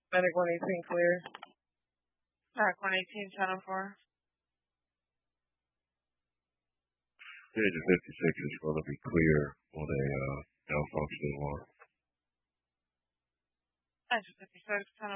Medic 118 clear. Medic 118, 10-4. Stage 56 is going to be clear on a malfunctioning one. Stage 56, 10-4.